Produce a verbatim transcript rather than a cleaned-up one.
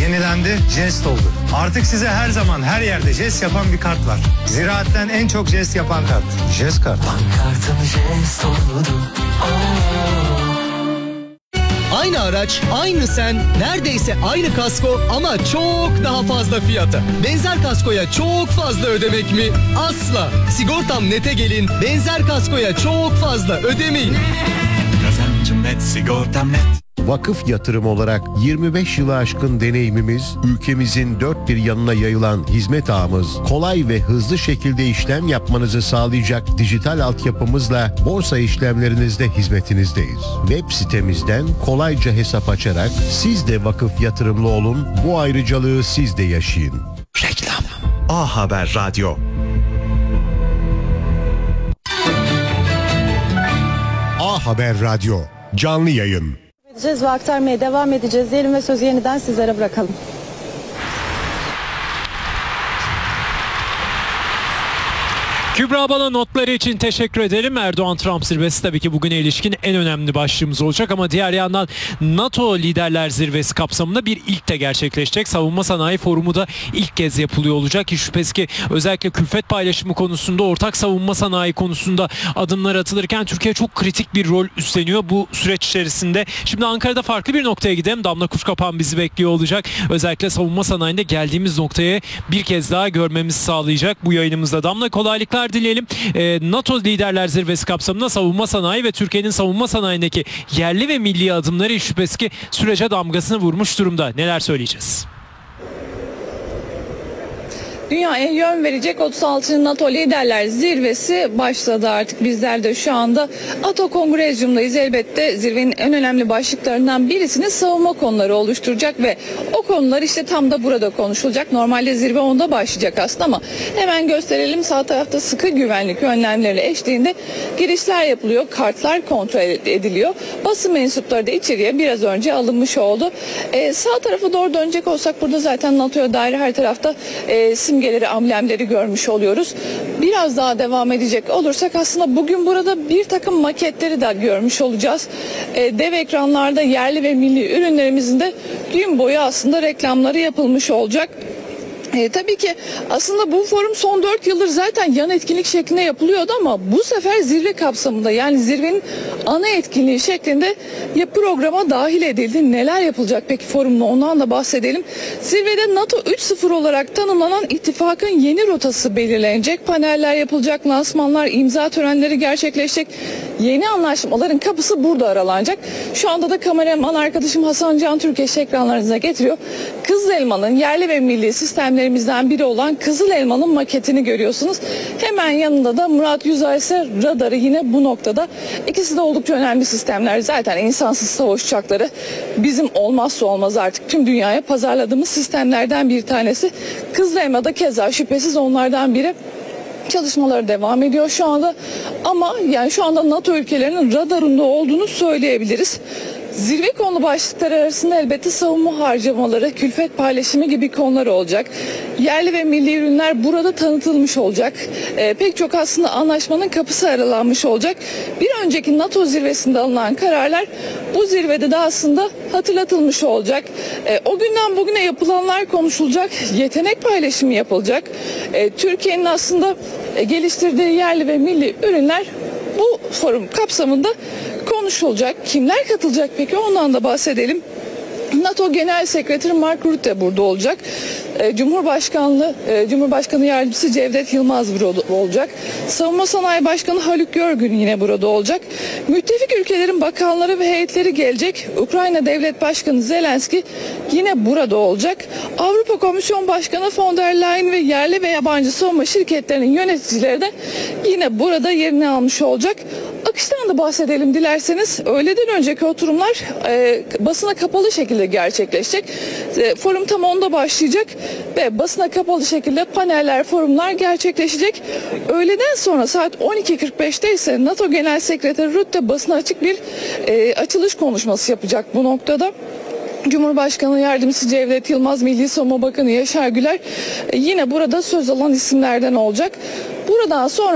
yenilendi, jest oldu. Artık size her zaman her yerde jest yapan bir kart var. Ziraatten en çok jest yapan kart. Jest kart. Pankartın jest oldu. Aynı araç, aynı sen, neredeyse aynı kasko ama çok daha fazla fiyata. Benzer kaskoya çok fazla ödemek mi? Asla. Sigortam Net'e gelin, benzer kaskoya çok fazla ödemeyin. Kazancım net, sigortam net. Vakıf Yatırım olarak yirmi beş yılı aşkın deneyimimiz, ülkemizin dört bir yanına yayılan hizmet ağımız, kolay ve hızlı şekilde işlem yapmanızı sağlayacak dijital altyapımızla borsa işlemlerinizde hizmetinizdeyiz. Web sitemizden kolayca hesap açarak siz de vakıf yatırımlı olun, bu ayrıcalığı siz de yaşayın. Reklam. A Haber Radyo. A Haber Radyo, canlı yayın. Ve aktarmaya devam edeceğiz diyelim ve sözü yeniden sizlere bırakalım. Kübra bana notları için teşekkür ederim. Erdoğan-Trump zirvesi tabii ki bugüne ilişkin en önemli başlığımız olacak ama diğer yandan NATO Liderler Zirvesi kapsamında bir ilk de gerçekleşecek. Savunma Sanayi Forumu da ilk kez yapılıyor olacak. Hiç şüphesiz ki özellikle külfet paylaşımı konusunda, ortak savunma sanayi konusunda adımlar atılırken Türkiye çok kritik bir rol üstleniyor bu süreç içerisinde. Şimdi Ankara'da farklı bir noktaya gidelim. Damla Kuşkapan bizi bekliyor olacak. Özellikle savunma sanayinde geldiğimiz noktaya bir kez daha görmemizi sağlayacak bu yayınımızda. Damla, kolaylıklar dileyelim. Ee, NATO Liderler Zirvesi kapsamında savunma sanayi ve Türkiye'nin savunma sanayindeki yerli ve milli adımları hiç şüphesiz ki sürece damgasını vurmuş durumda. Neler söyleyeceğiz? Dünyaya yön verecek otuz altıncı NATO Liderler Zirvesi başladı artık. Bizler de şu anda NATO Kongrezyum'dayız. Elbette zirvenin en önemli başlıklarından birisini savunma konuları oluşturacak ve o konular işte tam da burada konuşulacak. Normalde zirve onda başlayacak aslında ama hemen gösterelim. Sağ tarafta sıkı güvenlik önlemleri eşliğinde girişler yapılıyor. Kartlar kontrol ediliyor. Basın mensupları da içeriye biraz önce alınmış oldu. Ee, sağ tarafa doğru dönecek olsak burada zaten NATO'ya dair her tarafta e, simgeleri, amblemleri görmüş oluyoruz. Biraz daha devam edecek olursak aslında bugün burada bir takım maketleri de görmüş olacağız. E, dev ekranlarda yerli ve milli ürünlerimizin de gün boyu aslında reklamları yapılmış olacak. E, tabii ki aslında bu forum son dört yıldır zaten yan etkinlik şeklinde yapılıyordu ama bu sefer zirve kapsamında, yani zirvenin ana etkinliği şeklinde ya programa dahil edildi. Neler yapılacak peki forumda, ondan da bahsedelim. Zirvede NATO üç nokta sıfır olarak tanımlanan ittifakın yeni rotası belirlenecek. Paneller yapılacak, lansmanlar, imza törenleri gerçekleşecek. Yeni anlaşmaların kapısı burada aralanacak. Şu anda da kameraman arkadaşım Hasan Can Türkeş ekranlarınıza getiriyor. Kızıl Elma'nın yerli ve milli sistemlerimizden biri olan Kızıl Elma'nın maketini görüyorsunuz. Hemen yanında da Murat Yüzay ise radarı yine bu noktada. İkisi de oldukça önemli sistemler. Zaten insansız savaş uçakları bizim olmazsa olmaz, artık tüm dünyaya pazarladığımız sistemlerden bir tanesi. Kızıl Elma da keza şüphesiz onlardan biri. Çalışmaları devam ediyor şu anda ama yani şu anda NATO ülkelerinin radarında olduğunu söyleyebiliriz. Zirve konu başlıkları arasında elbette savunma harcamaları, külfet paylaşımı gibi konular olacak. Yerli ve milli ürünler burada tanıtılmış olacak. E, pek çok aslında anlaşmanın kapısı aralanmış olacak. Bir önceki NATO zirvesinde alınan kararlar bu zirvede de aslında hatırlatılmış olacak. E, o günden bugüne yapılanlar konuşulacak. Yetenek paylaşımı yapılacak. E, Türkiye'nin aslında e, geliştirdiği yerli ve milli ürünler bu forum kapsamında konuşulacak. Kimler katılacak peki, ondan da bahsedelim. NATO Genel Sekreteri Mark Rutte burada olacak. Cumhurbaşkanlığı, Cumhurbaşkanı Yardımcısı Cevdet Yılmaz burada olacak. Savunma Sanayi Başkanı Haluk Görgün yine burada olacak. Müttefik ülkelerin bakanları ve heyetleri gelecek. Ukrayna Devlet Başkanı Zelenski yine burada olacak. Avrupa Komisyon Başkanı von der Leyen ve yerli ve yabancı savunma şirketlerinin yöneticileri de yine burada yerini almış olacak. Akıştan da bahsedelim dilerseniz. Öğleden önceki oturumlar e, basına kapalı şekilde gerçekleşecek. E, forum tam onda başlayacak ve basına kapalı şekilde paneller, forumlar gerçekleşecek. Öğleden sonra saat on iki kırk beşte ise NATO Genel Sekreteri Rutte basına açık bir e, açılış konuşması yapacak bu noktada. Cumhurbaşkanı Yardımcısı Cevdet Yılmaz, Milli Savunma Bakanı Yaşar Güler e, yine burada söz alan isimlerden olacak. Buradan sonra